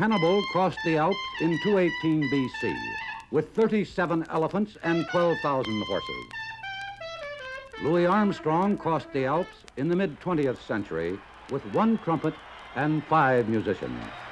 Hannibal crossed the Alps in 218 BC with 37 elephants and 12,000 horses. Louis Armstrong crossed the Alps in the mid-20th century with 1 trumpet and 5 musicians.